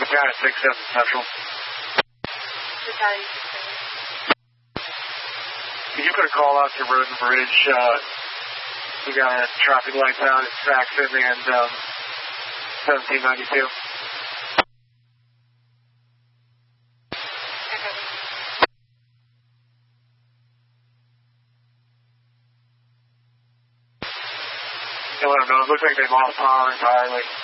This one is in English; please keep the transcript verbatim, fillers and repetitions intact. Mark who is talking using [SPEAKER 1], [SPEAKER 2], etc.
[SPEAKER 1] Battalion six seven Central.
[SPEAKER 2] Battalion six seven.
[SPEAKER 1] Can you put a call out to Road and Bridge? Uh, we got a traffic lights out at Saxon and um, seventeen ninety-two. Let them know. It looks like they lost power entirely.